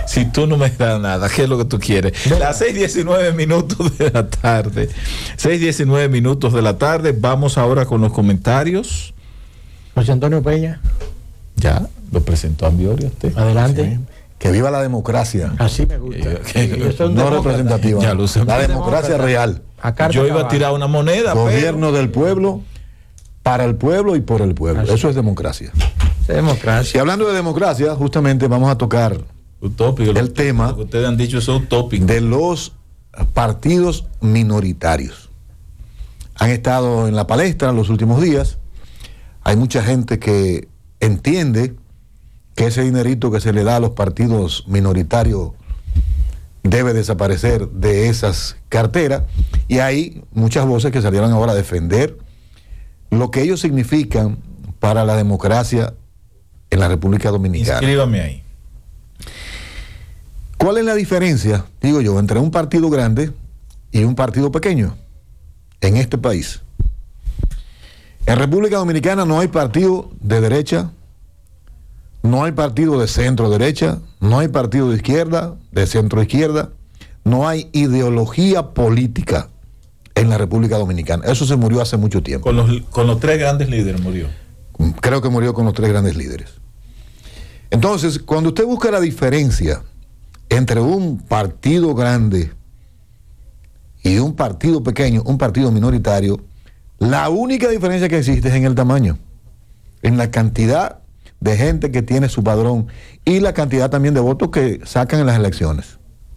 Si tú no me das nada, ¿qué es lo que tú quieres? Las 6:19 minutos de la tarde. 6:19 minutos de la tarde. Vamos ahora con los comentarios. José Antonio Peña. Ya, lo presentó Ambiorio usted. Adelante. Sí. Que viva la democracia. Así me gusta. No representativa. Ya lo sé. La democracia real. Yo iba a tirar una moneda. Gobierno del pueblo, para el pueblo y por el pueblo. Así. Eso es democracia. Democracia. Y hablando de democracia, justamente vamos a tocar utópico, el tema lo que ustedes han dicho es utópico de los partidos minoritarios. Han estado en la palestra en los últimos días. Hay mucha gente que entiende que ese dinerito que se le da a los partidos minoritarios debe desaparecer de esas carteras, y hay muchas voces que salieron ahora a defender lo que ellos significan para la democracia en la República Dominicana. Inscríbame ahí. ¿Cuál es la diferencia, digo yo, entre un partido grande y un partido pequeño en este país? En República Dominicana no hay partido de derecha, no hay partido de centro derecha, no hay partido de izquierda, de centro izquierda, no hay ideología política en la República Dominicana. Eso se murió hace mucho tiempo. Con los tres grandes líderes murió. Creo que murió con los tres grandes líderes. Entonces, cuando usted busca la diferencia entre un partido grande y un partido pequeño, un partido minoritario, la única diferencia que existe es en el tamaño, en la cantidad de gente que tiene su padrón y la cantidad también de votos que sacan en las elecciones.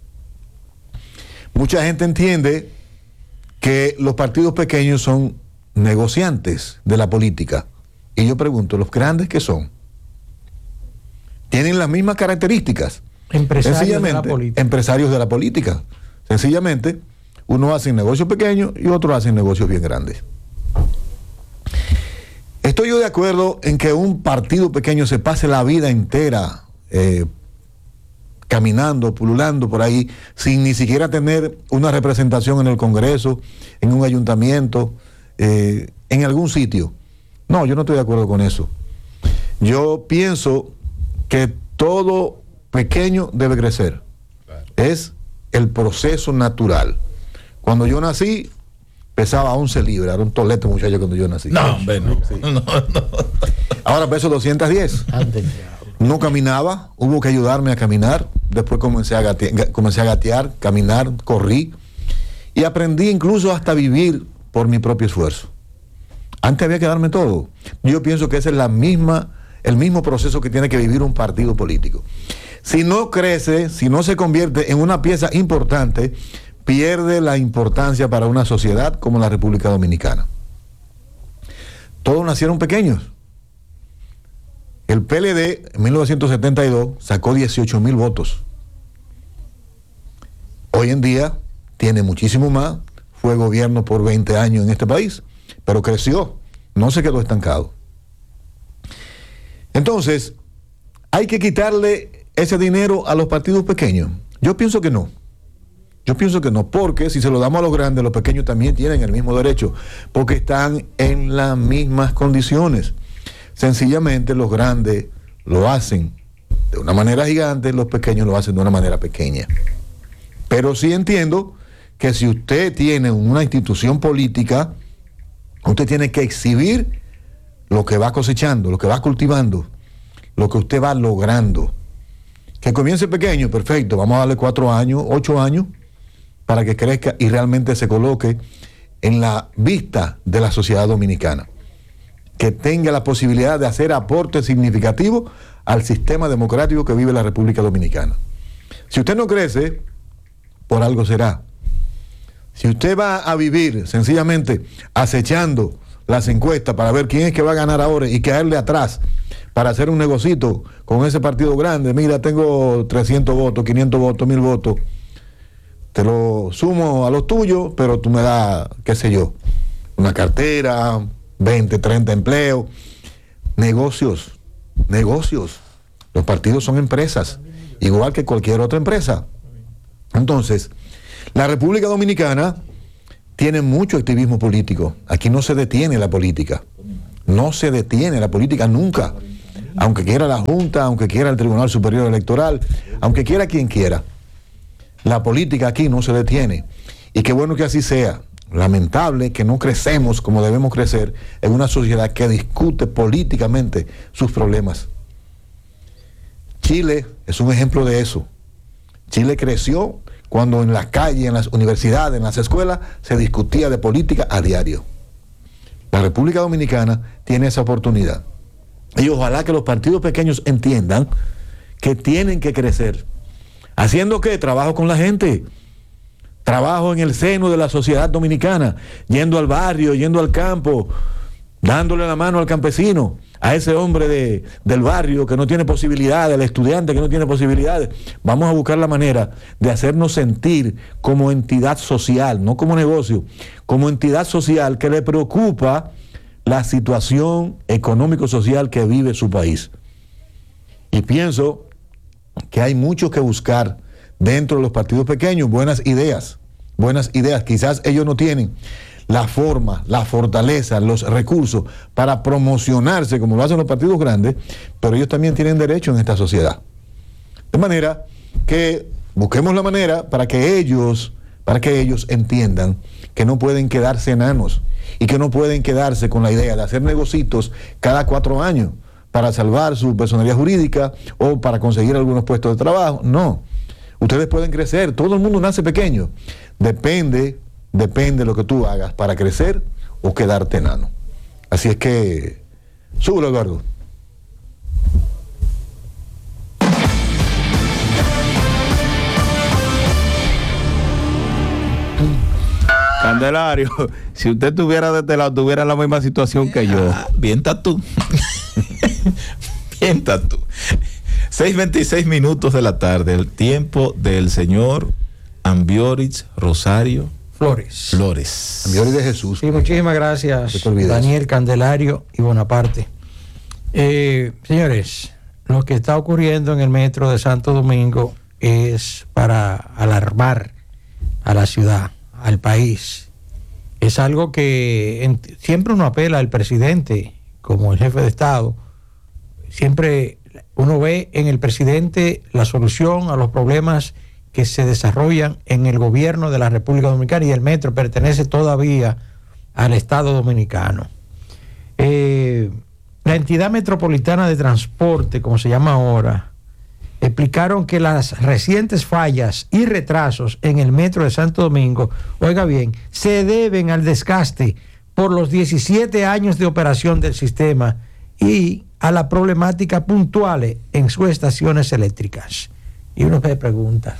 Mucha gente entiende que los partidos pequeños son negociantes de la política. Y yo pregunto, ¿los grandes qué son? ¿Tienen las mismas características? Empresarios de la política. Empresarios de la política. Sencillamente, uno hace negocios pequeños y otros hacen negocios bien grandes. Estoy yo de acuerdo en que un partido pequeño se pase la vida entera caminando, pululando por ahí, sin ni siquiera tener una representación en el Congreso, en un ayuntamiento, en algún sitio. No, yo no estoy de acuerdo con eso. Yo pienso que todo pequeño debe crecer. Claro. Es el proceso natural. Cuando yo nací, pesaba 11 libras, era un tolete muchacho cuando yo nací. No, hombre, no. Sí. No. Ahora peso 210. No caminaba, hubo que ayudarme a caminar. Después comencé a gatear, caminar, corrí. Y aprendí incluso hasta vivir por mi propio esfuerzo. Antes había que darme todo. Yo pienso que ese es el mismo proceso que tiene que vivir un partido político. Si no crece, si no se convierte en una pieza importante, pierde la importancia para una sociedad como la República Dominicana. Todos nacieron pequeños. El PLD en 1972 sacó 18,000 votos. Hoy en día tiene muchísimo más, fue gobierno por 20 años en este país, pero creció, no se quedó estancado. Entonces, ¿hay que quitarle ese dinero a los partidos pequeños? Yo pienso que no. Yo pienso que no, porque si se lo damos a los grandes, los pequeños también tienen el mismo derecho, porque están en las mismas condiciones. Sencillamente los grandes lo hacen de una manera gigante, los pequeños lo hacen de una manera pequeña. Pero sí entiendo que si usted tiene una institución política, usted tiene que exhibir lo que va cosechando, lo que va cultivando, lo que usted va logrando. Que comience pequeño, perfecto, vamos a darle 4 años, 8 años, para que crezca y realmente se coloque en la vista de la sociedad dominicana. Que tenga la posibilidad de hacer aportes significativos al sistema democrático que vive la República Dominicana. Si usted no crece, por algo será. Si usted va a vivir sencillamente acechando las encuestas para ver quién es que va a ganar ahora y caerle atrás para hacer un negocito con ese partido grande, mira, tengo 300 votos, 500 votos, 1000 votos, te lo sumo a los tuyos, pero tú me das, qué sé yo, una cartera, 20, 30 empleos, negocios. Los partidos son empresas, igual que cualquier otra empresa. Entonces, la República Dominicana tiene mucho activismo político. Aquí no se detiene la política. No se detiene la política nunca. Aunque quiera la Junta, aunque quiera el Tribunal Superior Electoral, aunque quiera quien quiera. La política aquí no se detiene. Y qué bueno que así sea. Lamentable que no crecemos como debemos crecer en una sociedad que discute políticamente sus problemas. Chile es un ejemplo de eso. Chile creció cuando en las calles, en las universidades, en las escuelas, se discutía de política a diario. La República Dominicana tiene esa oportunidad. Y ojalá que los partidos pequeños entiendan que tienen que crecer. ¿Haciendo qué? Trabajo con la gente. Trabajo en el seno de la sociedad dominicana, yendo al barrio, yendo al campo, dándole la mano al campesino, a ese hombre del barrio que no tiene posibilidades, al estudiante que no tiene posibilidades. Vamos a buscar la manera de hacernos sentir como entidad social, no como negocio, como entidad social que le preocupa la situación económico-social que vive su país. Y pienso que hay mucho que buscar dentro de los partidos pequeños, buenas ideas. Quizás ellos no tienen la forma, la fortaleza, los recursos para promocionarse como lo hacen los partidos grandes, pero ellos también tienen derecho en esta sociedad. De manera que busquemos la manera para que ellos entiendan que no pueden quedarse enanos y que no pueden quedarse con la idea de hacer negocios cada 4 años para salvar su personalidad jurídica o para conseguir algunos puestos de trabajo. No. Ustedes pueden crecer, todo el mundo nace pequeño. Depende de lo que tú hagas para crecer o quedarte enano. Así es que, súbelo, Eduardo. Candelario, si usted estuviera de este lado, tuviera la misma situación que yo. Bien estás tú. Bien estás tú. 6:26 minutos de la tarde, el tiempo del señor Ambioris Rosario Flores. Ambioris de Jesús. Sí, muchísimas gracias, Daniel, Candelario y Bonaparte. Señores, lo que está ocurriendo en el metro de Santo Domingo es para alarmar a la ciudad, al país. Es algo que siempre uno apela al presidente como el jefe de Estado. Siempre uno ve en el presidente la solución a los problemas que se desarrollan en el gobierno de la República Dominicana, y el metro pertenece todavía al Estado dominicano. La entidad metropolitana de transporte, como se llama ahora, explicaron que las recientes fallas y retrasos en el metro de Santo Domingo, oiga bien, se deben al desgaste por los 17 años de operación del sistema y a la problemática puntuales en sus estaciones eléctricas. Y uno se pregunta,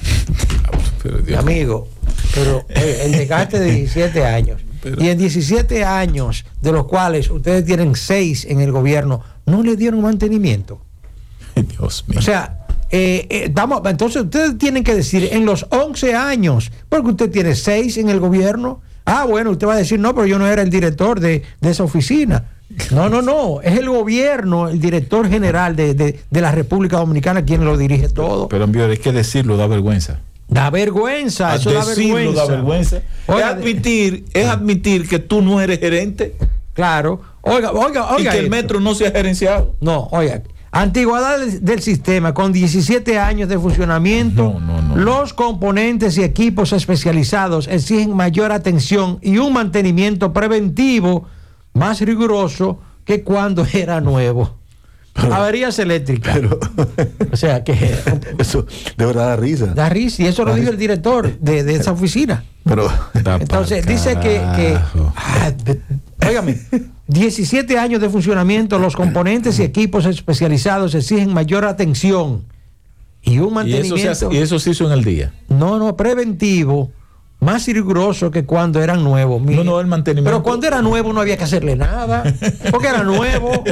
amigo, pero el desgaste de 17 años, y en 17 años, de los cuales ustedes tienen 6 en el gobierno, ¿no le dieron mantenimiento? Dios mío. O sea, entonces ustedes tienen que decir, en los 11 años, porque usted tiene 6 en el gobierno, bueno, usted va a decir, no, pero yo no era el director de esa oficina. No, es el gobierno, el director general de la República Dominicana quien lo dirige todo. Pero hay que decirlo, da vergüenza. Da vergüenza, eso da vergüenza. Da vergüenza. Oiga, es admitir que tú no eres gerente. Claro. Oiga. Y que el metro no sea gerenciado. No, oiga. Antigüedad del sistema, con 17 años de funcionamiento, los componentes y equipos especializados exigen mayor atención y un mantenimiento preventivo más riguroso que cuando era nuevo. Averías eléctricas. O sea que eso de verdad da risa. Da risa, y eso lo dijo el director de esa oficina. Pero entonces dice que óigame, 17 años de funcionamiento, los componentes y equipos especializados exigen mayor atención y un mantenimiento. ¿Y eso se hizo en el día? No, preventivo, más riguroso que cuando eran nuevos. No, el mantenimiento. Pero cuando era nuevo no había que hacerle nada, porque era nuevo.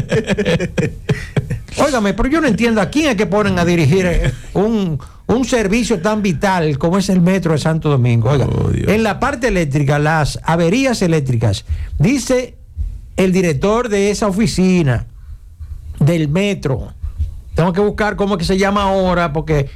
Óigame, pero yo no entiendo a quién es que ponen a dirigir un servicio tan vital como es el metro de Santo Domingo. Oiga, en la parte eléctrica, las averías eléctricas, dice el director de esa oficina del metro. Tengo que buscar cómo es que se llama ahora, porque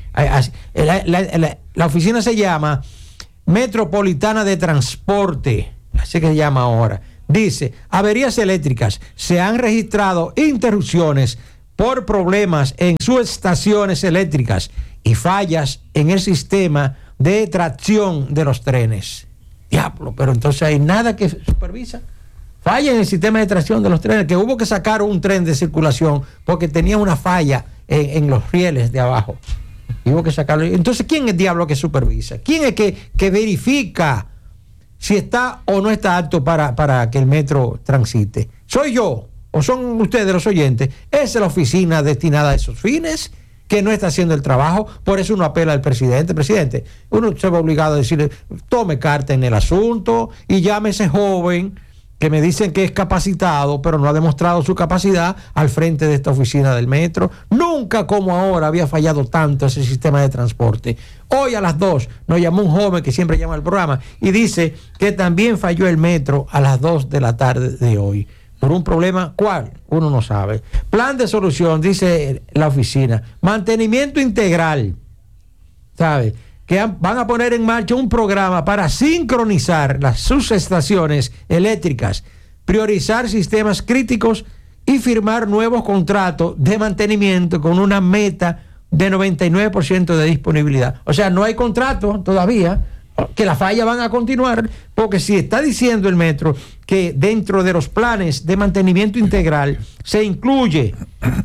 la oficina se llama Metropolitana de Transporte, así que se llama ahora. Dice, averías eléctricas, se han registrado interrupciones por problemas en sus estaciones eléctricas y fallas en el sistema de tracción de los trenes. Diablo, pero entonces hay nada que supervisa. Falla en el sistema de tracción de los trenes, que hubo que sacar un tren de circulación porque tenía una falla en los rieles de abajo. Y hubo que sacarlo. Entonces, ¿quién es el diablo que supervisa? ¿Quién es que verifica si está o no está apto para que el metro transite? ¿Soy yo o son ustedes los oyentes? ¿Es la oficina destinada a esos fines que no está haciendo el trabajo? Por eso uno apela al presidente. Presidente, uno se va obligado a decirle, tome carta en el asunto y llame a ese joven que me dicen que es capacitado, pero no ha demostrado su capacidad al frente de esta oficina del metro. Nunca como ahora había fallado tanto ese sistema de transporte. Hoy a las 2 nos llamó un joven que siempre llama al programa y dice que también falló el metro a las 2 de la tarde de hoy. Por un problema, ¿cuál? Uno no sabe. Plan de solución, dice la oficina. Mantenimiento integral, ¿sabe? Que van a poner en marcha un programa para sincronizar las subestaciones eléctricas, priorizar sistemas críticos y firmar nuevos contratos de mantenimiento con una meta de 99% de disponibilidad. O sea, no hay contrato todavía, que las fallas van a continuar, porque si está diciendo el metro que dentro de los planes de mantenimiento integral se incluyen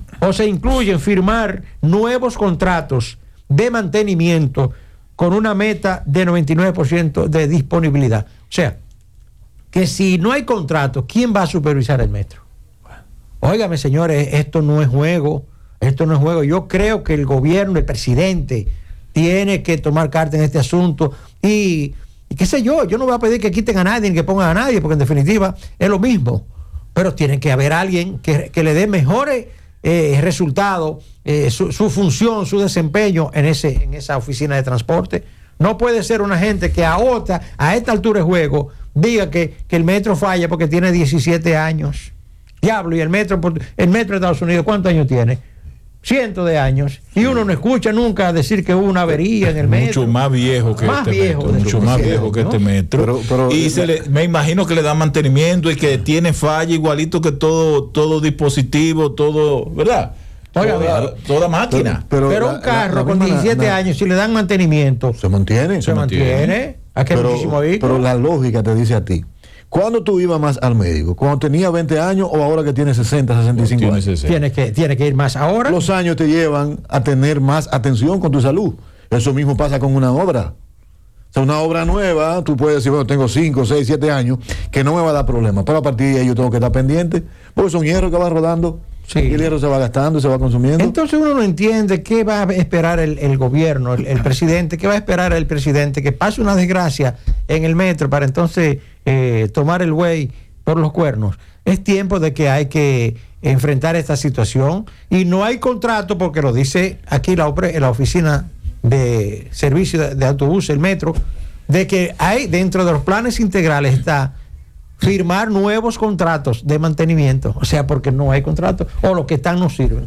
firmar nuevos contratos de mantenimiento con una meta de 99% de disponibilidad. O sea, que si no hay contrato, ¿quién va a supervisar el metro? Óigame, señores, esto no es juego. Yo creo que el gobierno, el presidente, tiene que tomar carta en este asunto y qué sé yo no voy a pedir que quiten a nadie ni que pongan a nadie, porque en definitiva es lo mismo. Pero tiene que haber alguien que le dé mejores resultados, su función, su desempeño en esa oficina de transporte. No puede ser una gente que a esta altura de juego diga que el metro falla porque tiene 17 años. Diablo, y el metro de Estados Unidos, ¿cuántos años tiene? Cientos de años. Y uno no escucha nunca decir que hubo una avería en el metro. Mucho más viejo que este metro. Y me imagino que le dan mantenimiento y que tiene falla igualito que todo dispositivo, todo, ¿verdad? Oiga, toda máquina. Pero un carro con 17 años, si le dan mantenimiento, se mantiene. Pero la lógica te dice a ti, ¿cuándo tú ibas más al médico? ¿Cuando tenía 20 años o ahora que tienes 60, 65 años? Tiene que ir más ahora. Los años te llevan a tener más atención con tu salud. Eso mismo pasa con una obra. O sea, una obra nueva, tú puedes decir, bueno, tengo 5, 6, 7 años, que no me va a dar problema. Pero a partir de ahí yo tengo que estar pendiente, porque son hierros que van rodando. Sí. Y el hierro se va gastando y se va consumiendo. Entonces uno no entiende qué va a esperar el gobierno, el presidente, qué va a esperar el presidente, que pase una desgracia en el metro para entonces tomar el buey por los cuernos. Es tiempo de que hay que enfrentar esta situación y no hay contrato, porque lo dice aquí la oficina de servicio de autobús, el metro, de que hay dentro de los planes integrales está firmar nuevos contratos de mantenimiento. O sea, porque no hay contrato o los que están no sirven.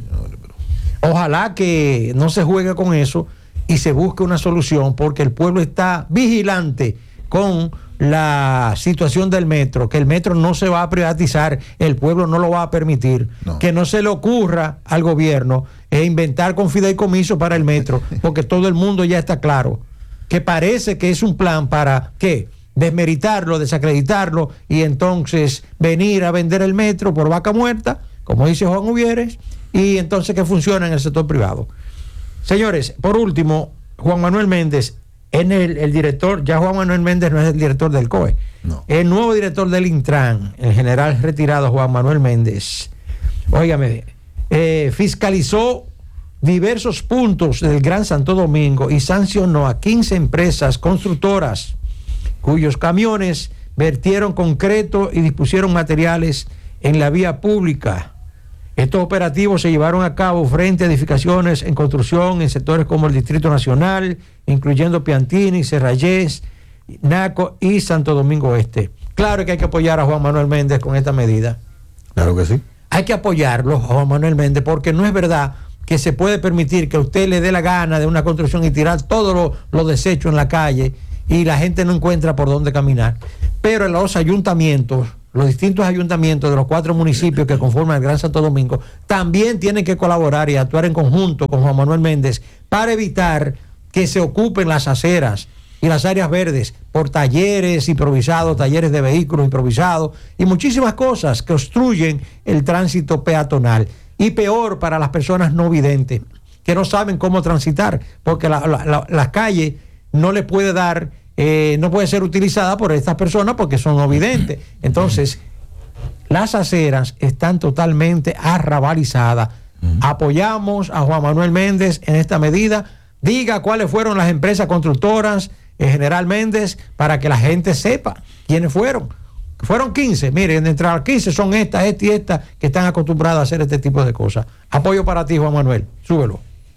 Ojalá que no se juegue con eso y se busque una solución, porque el pueblo está vigilante con la situación del metro, que el metro no se va a privatizar, el pueblo no lo va a permitir, que no se le ocurra al gobierno inventar con fideicomiso para el metro, porque todo el mundo ya está claro que parece que es un plan para ¿qué? Desmeritarlo, desacreditarlo y entonces venir a vender el metro por vaca muerta, como dice Juan Uvieres, y entonces que funciona en el sector privado. Señores, por último, Juan Manuel Méndez, el director, ya Juan Manuel Méndez no es el director del COE, el nuevo director del Intran, el general retirado Juan Manuel Méndez, óigame, fiscalizó diversos puntos del Gran Santo Domingo y sancionó a 15 empresas constructoras cuyos camiones vertieron concreto y dispusieron materiales en la vía pública. Estos operativos se llevaron a cabo frente a edificaciones en construcción en sectores como el Distrito Nacional, incluyendo Piantini, Serrayés, Naco y Santo Domingo Este. Claro que hay que apoyar a Juan Manuel Méndez con esta medida. Claro que sí. Hay que apoyarlo, Juan Manuel Méndez, porque no es verdad que se puede permitir que a usted le dé la gana de una construcción y tirar todos los desechos en la calle y la gente no encuentra por dónde caminar. Pero los ayuntamientos los distintos ayuntamientos de los 4 municipios que conforman el Gran Santo Domingo también tienen que colaborar y actuar en conjunto con Juan Manuel Méndez para evitar que se ocupen las aceras y las áreas verdes por talleres improvisados, talleres de vehículos improvisados y muchísimas cosas que obstruyen el tránsito peatonal. Y peor para las personas no videntes, que no saben cómo transitar, porque la calle no le puede dar, no puede ser utilizada por estas personas porque son no videntes. Entonces, las aceras están totalmente arrabalizadas. Apoyamos a Juan Manuel Méndez en esta medida. Diga cuáles fueron las empresas constructoras, General Méndez, para que la gente sepa quiénes fueron. Fueron 15, miren, entre las 15 son esta y esta que están acostumbradas a hacer este tipo de cosas. Apoyo para ti, Juan Manuel, súbelo.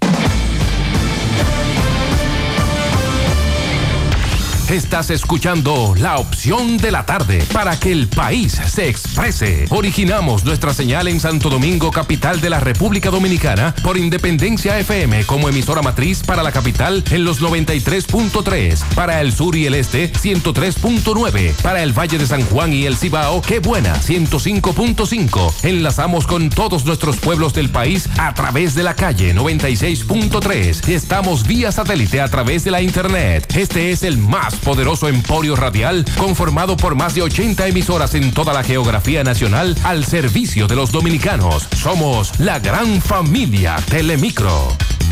Estás escuchando La Opción de la Tarde para que el país se exprese. Originamos nuestra señal en Santo Domingo, capital de la República Dominicana, por Independencia FM como emisora matriz para la capital en los 93.3, para el sur y el este 103.9, para el Valle de San Juan y el Cibao, Qué Buena 105.5. Enlazamos con todos nuestros pueblos del país a través de la calle 96.3 y estamos vía satélite a través de la internet. Este es el más poderoso emporio radial conformado por más de 80 emisoras en toda la geografía nacional al servicio de los dominicanos. Somos la gran familia Telemicro.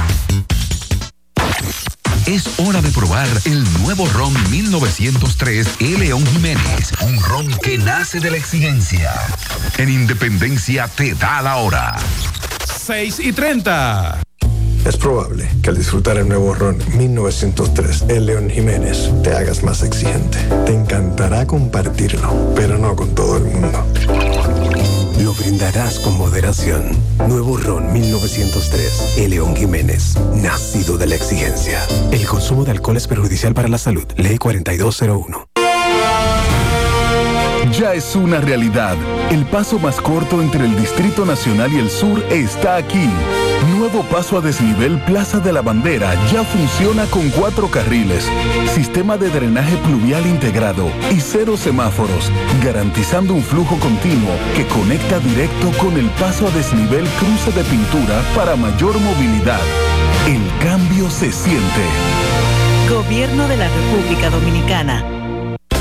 Es hora de probar el nuevo ron 1903 El León Jiménez, un ron que nace de la exigencia. En Independencia te da la hora. 6:30. Es probable que al disfrutar el nuevo ron 1903 El León Jiménez te hagas más exigente. Te encantará compartirlo, pero no con todo el mundo. Lo brindarás con moderación. Nuevo ron 1903 El León Jiménez, nacido de la exigencia. El consumo de alcohol es perjudicial para la salud. Ley 4201. Ya es una realidad. El paso más corto entre el Distrito Nacional y el Sur está aquí. Nuevo paso a desnivel Plaza de la Bandera ya funciona con 4 carriles, sistema de drenaje pluvial integrado y 0 semáforos, garantizando un flujo continuo que conecta directo con el paso a desnivel Cruce de Pintura para mayor movilidad. El cambio se siente. Gobierno de la República Dominicana.